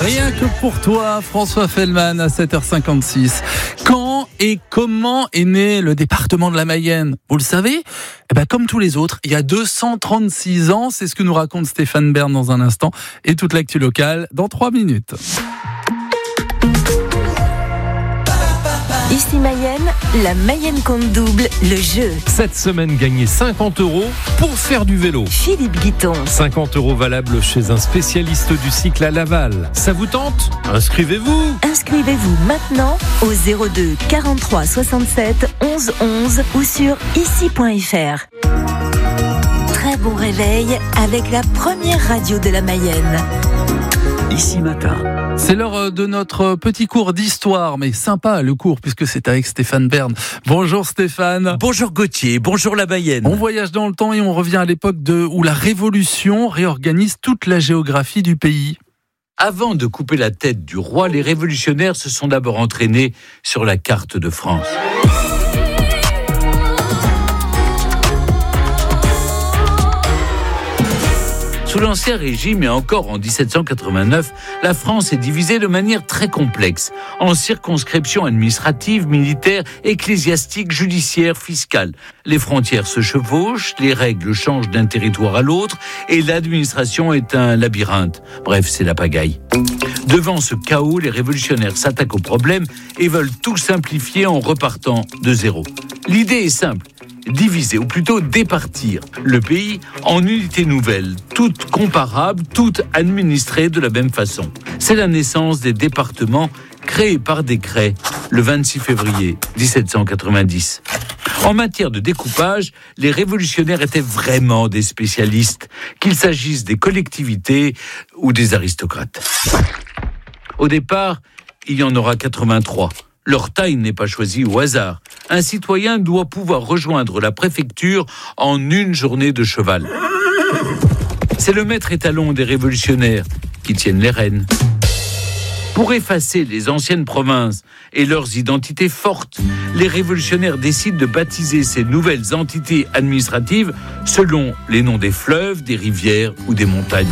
Rien que pour toi, François Fellman à 7h56. Quand et comment est né le département de la Mayenne ? Vous le savez ? Comme tous les autres, il y a 236 ans, c'est ce que nous raconte Stéphane Bern dans un instant, et toute l'actu locale dans 3 minutes. Ici Mayenne, la Mayenne compte double, le jeu. Cette semaine, gagnez 50 € pour faire du vélo. Philippe Guiton. 50 € valables chez un spécialiste du cycle à Laval. Ça vous tente ? Inscrivez-vous. Inscrivez-vous maintenant au 02 43 67 11 11 ou sur ici.fr. Très bon réveil avec la première radio de la Mayenne. Ici matin. C'est l'heure de notre petit cours d'histoire, mais sympa le cours puisque c'est avec Stéphane Bern. Bonjour Stéphane. Bonjour Gauthier, bonjour la Mayenne. On voyage dans le temps et on revient à l'époque où la Révolution réorganise toute la géographie du pays. Avant de couper la tête du roi, les révolutionnaires se sont d'abord entraînés sur la carte de France. Sous l'Ancien Régime et encore en 1789, la France est divisée de manière très complexe, en circonscriptions administratives, militaires, ecclésiastiques, judiciaires, fiscales. Les frontières se chevauchent, les règles changent d'un territoire à l'autre et l'administration est un labyrinthe. Bref, c'est la pagaille. Devant ce chaos, les révolutionnaires s'attaquent au problème et veulent tout simplifier en repartant de zéro. L'idée est simple. Diviser, ou plutôt départir le pays en unités nouvelles, toutes comparables, toutes administrées de la même façon. C'est la naissance des départements créés par décret le 26 février 1790. En matière de découpage, les révolutionnaires étaient vraiment des spécialistes, qu'il s'agisse des collectivités ou des aristocrates. Au départ, il y en aura 83. Leur taille n'est pas choisie au hasard. Un citoyen doit pouvoir rejoindre la préfecture en une journée de cheval. C'est le maître étalon des révolutionnaires qui tiennent les rênes. Pour effacer les anciennes provinces et leurs identités fortes, les révolutionnaires décident de baptiser ces nouvelles entités administratives selon les noms des fleuves, des rivières ou des montagnes.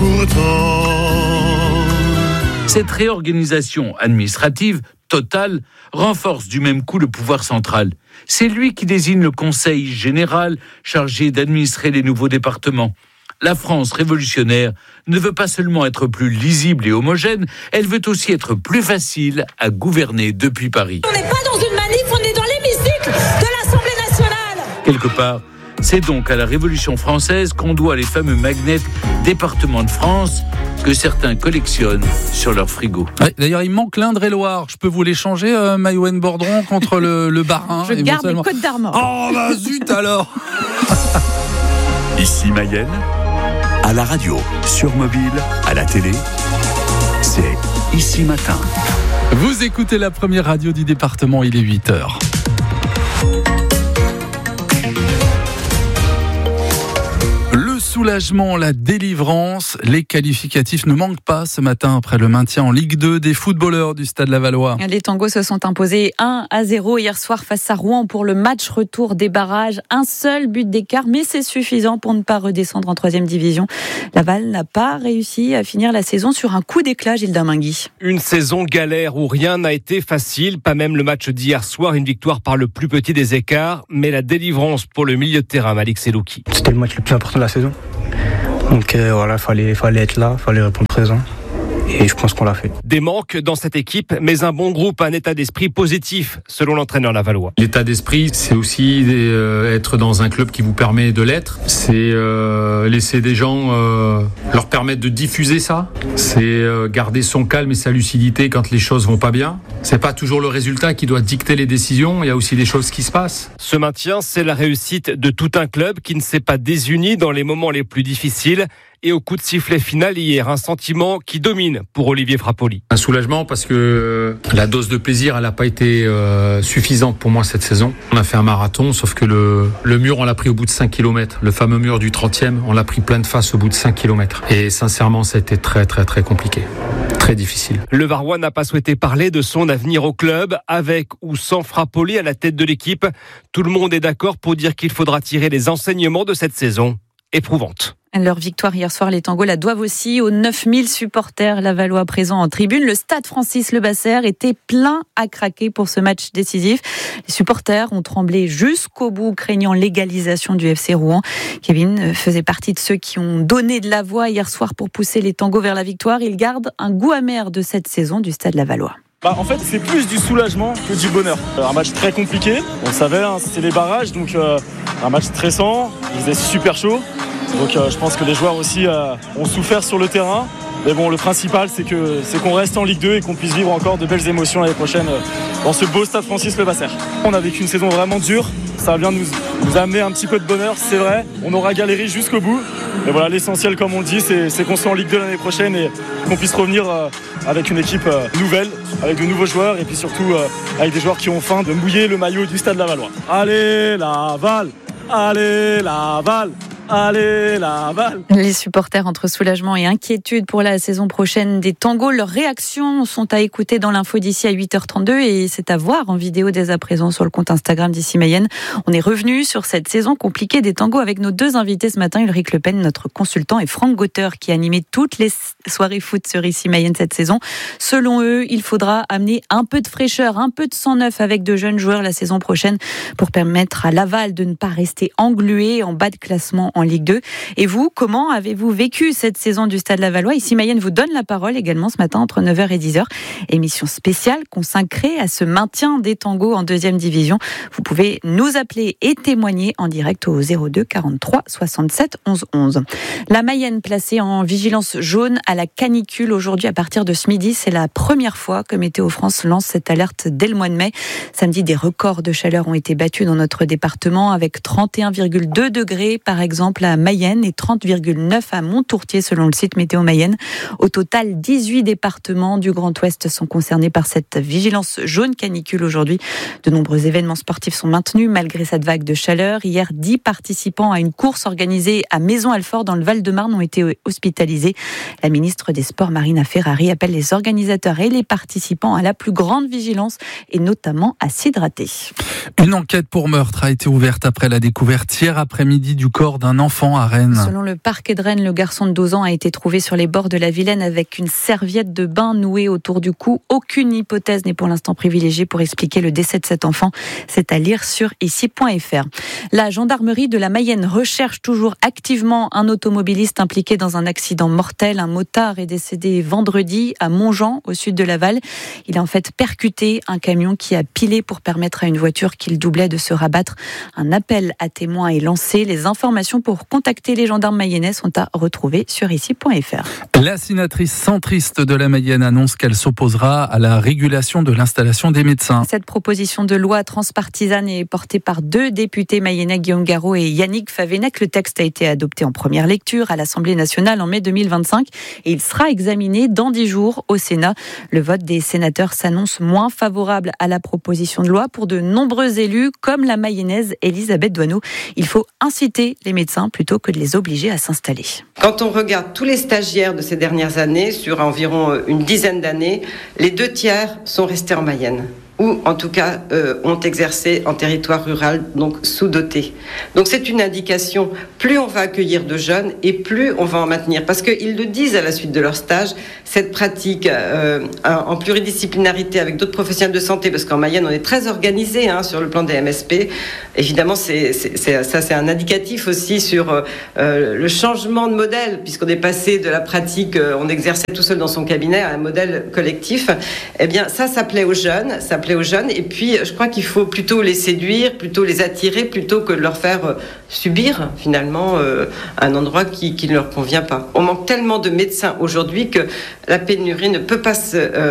Cette réorganisation administrative totale renforce du même coup le pouvoir central. C'est lui qui désigne le conseil général chargé d'administrer les nouveaux départements. La France révolutionnaire ne veut pas seulement être plus lisible et homogène, elle veut aussi être plus facile à gouverner depuis Paris. On n'est pas dans une manif, on est dans l'hémicycle de l'Assemblée nationale. Quelque part, c'est donc à la Révolution française qu'on doit les fameux magnets départements de France que certains collectionnent sur leur frigo. Ouais, d'ailleurs, il manque l'Indre-et-Loire. Je peux vous l'échanger, Maïwen Bordron, contre le Bas-Rhin. Je garde les Côtes d'Armor. Oh, zut alors. Ici Mayenne, à la radio, sur mobile, à la télé, c'est Ici Matin. Vous écoutez la première radio du département, il est 8h. Soulagement, la délivrance, les qualificatifs ne manquent pas ce matin après le maintien en Ligue 2 des footballeurs du Stade Lavallois. Les Tangos se sont imposés 1-0 hier soir face à Rouen pour le match retour des barrages. Un seul but d'écart, mais c'est suffisant pour ne pas redescendre en 3e division. Laval n'a pas réussi à finir la saison sur un coup d'éclat, Gilles Damingui. Une saison galère où rien n'a été facile, pas même le match d'hier soir, une victoire par le plus petit des écarts, mais la délivrance pour le milieu de terrain, Malik Selouki. C'était le match le plus important de la saison. Donc voilà, fallait être là, fallait répondre présent. Et je pense qu'on l'a fait. Des manques dans cette équipe, mais un bon groupe, un état d'esprit positif, selon l'entraîneur lavallois. L'état d'esprit, c'est aussi être dans un club qui vous permet de l'être. C'est laisser des gens leur permettre de diffuser ça. C'est garder son calme et sa lucidité quand les choses vont pas bien. C'est pas toujours le résultat qui doit dicter les décisions. Il y a aussi des choses qui se passent. Ce maintien, c'est la réussite de tout un club qui ne s'est pas désuni dans les moments les plus difficiles. Et au coup de sifflet final hier, un sentiment qui domine pour Olivier Frappoli. Un soulagement parce que la dose de plaisir, elle n'a pas été suffisante pour moi cette saison. On a fait un marathon, sauf que le mur, on l'a pris au bout de 5 km. Le fameux mur du 30e, on l'a pris plein de face au bout de 5 km. Et sincèrement, ça a été très très très compliqué. Très difficile. Le Varois n'a pas souhaité parler de son avenir au club, avec ou sans Frappoli à la tête de l'équipe. Tout le monde est d'accord pour dire qu'il faudra tirer les enseignements de cette saison. éprouvante. Leur victoire hier soir, les Tangos la doivent aussi aux 9000 supporters lavallois présents en tribune. Le stade Francis Lebasser était plein à craquer pour ce match décisif. Les supporters ont tremblé jusqu'au bout, craignant l'égalisation du FC Rouen. Kevin faisait partie de ceux qui ont donné de la voix hier soir pour pousser les Tangos vers la victoire. Il garde un goût amer de cette saison du stade lavallois. En fait, c'est plus du soulagement que du bonheur. Un match très compliqué, on le savait, c'était les barrages, donc un match stressant, il faisait super chaud. Donc je pense que les joueurs aussi ont souffert sur le terrain. Mais bon, le principal, c'est qu'on reste en Ligue 2 et qu'on puisse vivre encore de belles émotions l'année prochaine dans ce beau stade Francis Lebasser. On a vécu une saison vraiment dure. Ça vient nous amener un petit peu de bonheur, c'est vrai. On aura galéré jusqu'au bout. Mais voilà, l'essentiel, comme on le dit, c'est qu'on soit en Ligue 2 l'année prochaine et qu'on puisse revenir avec une équipe nouvelle, avec de nouveaux joueurs et puis surtout avec des joueurs qui ont faim de mouiller le maillot du stade lavallois. Allez, Laval! Allez, Laval! Allez, Laval! Les supporters entre soulagement et inquiétude pour la saison prochaine des Tangos. Leurs réactions sont à écouter dans l'info d'ici à 8h32 et c'est à voir en vidéo dès à présent sur le compte Instagram d'Ici Mayenne. On est revenu sur cette saison compliquée des Tangos avec nos deux invités ce matin, Ulrich Le Pen, notre consultant, et Franck Gauter qui a animé toutes les soirées foot sur Ici Mayenne cette saison. Selon eux, il faudra amener un peu de fraîcheur, un peu de sang neuf avec de jeunes joueurs la saison prochaine pour permettre à Laval de ne pas rester englué en bas de classement en Ligue 2. Et vous, comment avez-vous vécu cette saison du Stade Lavallois? Ici Mayenne vous donne la parole également ce matin entre 9h et 10h. Émission spéciale consacrée à ce maintien des Tangos en 2e division. Vous pouvez nous appeler et témoigner en direct au 02 43 67 11 11. La Mayenne placée en vigilance jaune à la canicule aujourd'hui à partir de ce midi. C'est la première fois que Météo France lance cette alerte dès le mois de mai. Samedi, des records de chaleur ont été battus dans notre département avec 31,2 degrés par exemple à Mayenne et 30,9 à Montourtier selon le site Météo Mayenne. Au total, 18 départements du Grand Ouest sont concernés par cette vigilance jaune canicule aujourd'hui. De nombreux événements sportifs sont maintenus malgré cette vague de chaleur. Hier, 10 participants à une course organisée à Maison-Alfort dans le Val-de-Marne ont été hospitalisés. La ministre des Sports, Marina Ferrari, appelle les organisateurs et les participants à la plus grande vigilance et notamment à s'hydrater. Une enquête pour meurtre a été ouverte après la découverte hier après-midi du corps d'un enfant à Rennes. Selon le parquet de Rennes, le garçon de 12 ans a été trouvé sur les bords de la Vilaine avec une serviette de bain nouée autour du cou. Aucune hypothèse n'est pour l'instant privilégiée pour expliquer le décès de cet enfant. C'est à lire sur ici.fr. La gendarmerie de la Mayenne recherche toujours activement un automobiliste impliqué dans un accident mortel. Un motard est décédé vendredi à Montjean, au sud de Laval. Il a en fait percuté un camion qui a pilé pour permettre à une voiture qu'il doublait de se rabattre. Un appel à témoins est lancé. Les informations pour contacter les gendarmes mayennais sont à retrouver sur ici.fr. La sénatrice centriste de la Mayenne annonce qu'elle s'opposera à la régulation de l'installation des médecins. Cette proposition de loi transpartisane est portée par deux députés mayennais, Guillaume Garot et Yannick Favennec. Le texte a été adopté en première lecture à l'Assemblée nationale en mai 2025 et il sera examiné dans 10 jours au Sénat. Le vote des sénateurs s'annonce moins favorable à la proposition de loi pour de nombreux élus comme la mayonnaise Elisabeth Doineau. Il faut inciter les médecins plutôt que de les obliger à s'installer. Quand on regarde tous les stagiaires de ces dernières années, sur environ une dizaine d'années, les 2/3 sont restés en Mayenne. Ou en tout cas ont exercé en territoire rural, donc sous-doté. Donc c'est une indication, plus on va accueillir de jeunes et plus on va en maintenir. Parce qu'ils le disent à la suite de leur stage, cette pratique en pluridisciplinarité avec d'autres professionnels de santé, parce qu'en Mayenne on est très organisé sur le plan des MSP, évidemment c'est un indicatif aussi sur le changement de modèle, puisqu'on est passé de la pratique, on exerçait tout seul dans son cabinet, à un modèle collectif. Eh bien ça plaît aux jeunes, et puis je crois qu'il faut plutôt les séduire, plutôt les attirer, plutôt que de leur faire subir finalement un endroit qui ne leur convient pas. On manque tellement de médecins aujourd'hui que la pénurie ne peut pas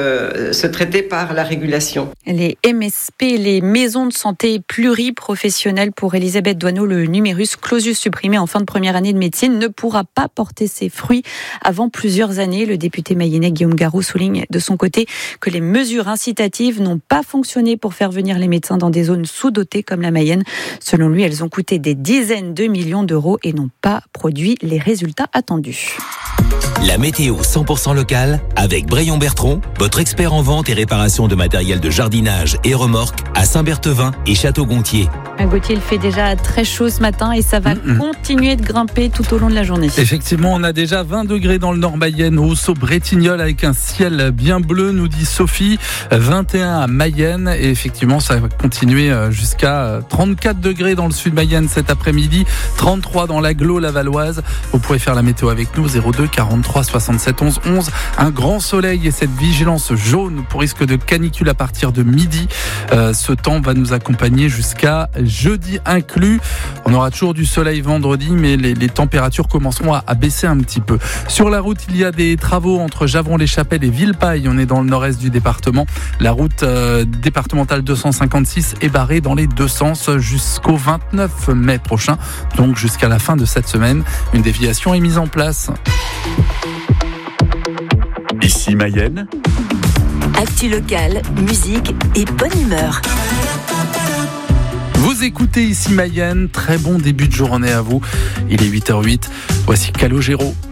se traiter par la régulation. Les MSP, les maisons de santé pluriprofessionnelles, pour Elisabeth Doineau, le numerus clausus supprimé en fin de première année de médecine ne pourra pas porter ses fruits avant plusieurs années. Le député mayennais Guillaume Garot souligne de son côté que les mesures incitatives n'ont pas fonctionné pour faire venir les médecins dans des zones sous-dotées comme la Mayenne. Selon lui, elles ont coûté des dizaines dizaines de millions d'euros et n'ont pas produit les résultats attendus. La météo 100% locale avec Braillon Bertrand, votre expert en vente et réparation de matériel de jardinage et remorque à Saint-Berthevin et Château-Gontier. Gauthier, il fait déjà très chaud ce matin et ça va continuer de grimper tout au long de la journée. Effectivement, on a déjà 20 degrés dans le nord Mayenne, au Saut-Bretignolles avec un ciel bien bleu, nous dit Sophie. 21 à Mayenne et effectivement, ça va continuer jusqu'à 34 degrés dans le sud Mayenne cet après-midi, 33 dans l'agglo lavalloise. Vous pouvez faire la météo avec nous, 02 43 67 11 11. Un grand soleil et cette vigilance jaune pour risque de canicule à partir de midi. Ce temps va nous accompagner jusqu'à jeudi inclus. On aura toujours du soleil vendredi, mais les températures commenceront à baisser un petit peu. Sur la route, il y a des travaux entre Javron-les-Chapelles et Villepaille. On est dans le nord-est du département. La route départementale 256 est barrée dans les deux sens jusqu'au 29 mai prochain. Donc jusqu'à la fin de cette semaine, une déviation est mise en place. Ici Mayenne. Actu locale, musique et bonne humeur. Vous écoutez Ici Mayenne, très bon début de journée à vous. Il est 8h08, voici Calogero.